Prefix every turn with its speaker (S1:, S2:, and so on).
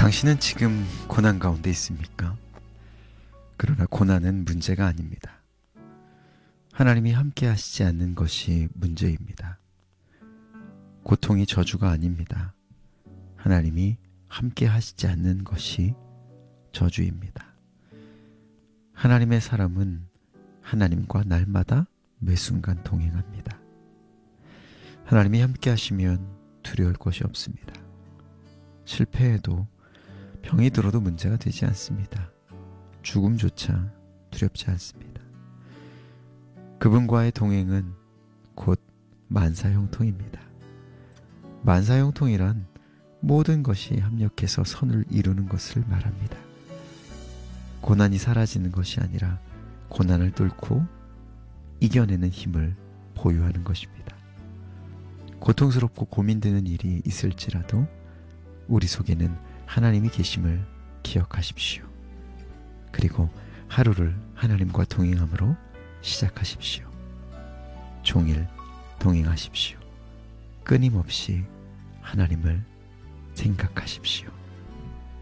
S1: 당신은 지금 고난 가운데 있습니까? 그러나 고난은 문제가 아닙니다. 하나님이 함께 하시지 않는 것이 문제입니다. 고통이 저주가 아닙니다. 하나님이 함께 하시지 않는 것이 저주입니다. 하나님의 사람은 하나님과 날마다 매 순간 동행합니다. 하나님이 함께 하시면 두려울 것이 없습니다. 실패해도 병이 들어도 문제가 되지 않습니다. 죽음조차 두렵지 않습니다. 그분과의 동행은 곧 만사형통입니다. 만사형통이란 모든 것이 합력해서 선을 이루는 것을 말합니다. 고난이 사라지는 것이 아니라 고난을 뚫고 이겨내는 힘을 보유하는 것입니다. 고통스럽고 고민되는 일이 있을지라도 우리 속에는 하나님이 계심을 기억하십시오. 그리고 하루를 하나님과 동행함으로 시작하십시오. 종일 동행하십시오. 끊임없이 하나님을 생각하십시오.